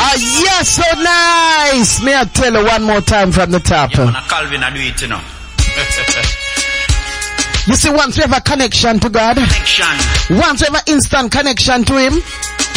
Yes, so nice. May I tell you one more time from the top? Yeah, man, Calvin, I do it, you know. You see, once we have a connection to God, once we have an instant connection to Him,